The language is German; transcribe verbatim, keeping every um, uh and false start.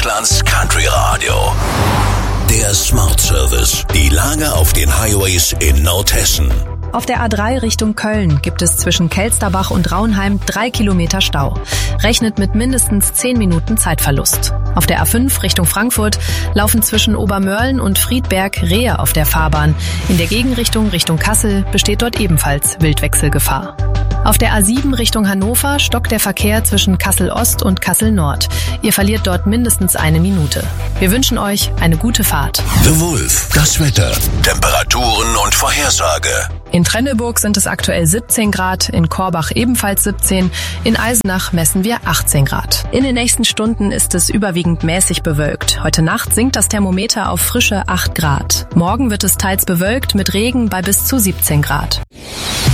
Deutschlands Country Radio. Der Smart Service. Die Lage auf den Highways in Nordhessen. Auf der A drei Richtung Köln gibt es zwischen Kelsterbach und Raunheim drei Kilometer Stau. Rechnet mit mindestens zehn Minuten Zeitverlust. Auf der A fünf Richtung Frankfurt laufen zwischen Obermörlen und Friedberg Rehe auf der Fahrbahn. In der Gegenrichtung Richtung Kassel besteht dort ebenfalls Wildwechselgefahr. Auf der A sieben Richtung Hannover stockt der Verkehr zwischen Kassel-Ost und Kassel-Nord. Ihr verliert dort mindestens eine Minute. Wir wünschen euch eine gute Fahrt. The Wolf, das Wetter, Temperaturen und Vorhersage. In Trenneburg sind es aktuell siebzehn Grad, in Korbach ebenfalls siebzehn, in Eisenach messen wir achtzehn Grad. In den nächsten Stunden ist es überwiegend mäßig bewölkt. Heute Nacht sinkt das Thermometer auf frische acht Grad. Morgen wird es teils bewölkt mit Regen bei bis zu siebzehn Grad.